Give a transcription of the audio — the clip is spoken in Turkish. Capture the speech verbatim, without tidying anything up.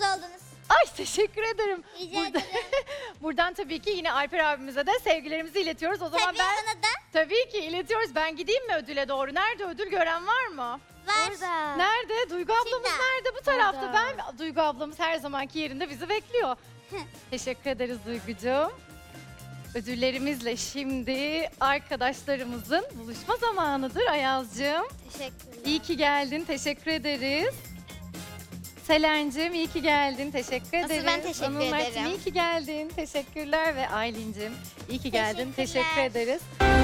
oldunuz. Ay teşekkür ederim. Rica Burada- ederim. Buradan tabii ki yine Alper abimize de sevgilerimizi iletiyoruz. O zaman Tabii ben ona da tabii ki iletiyoruz. Ben gideyim mi ödüle doğru? Nerede ödül gören var mı? var. Burada. Nerede? Duygu ablamız Şurada. nerede? Bu tarafta. Orada. Ben Duygu ablamız her zamanki yerinde bizi bekliyor. Teşekkür ederiz Duygucuğum. Ödüllerimizle şimdi arkadaşlarımızın buluşma zamanıdır Ayaz'cığım. Teşekkürler. İyi ki geldin. Teşekkür ederiz. Selen'cim iyi ki geldin. Teşekkür Asıl ederiz. ben teşekkür Anıl Mert'cim, ederim. iyi ki geldin. Teşekkürler ve Aylin'cim iyi ki geldin. Teşekkürler. Teşekkür ederiz.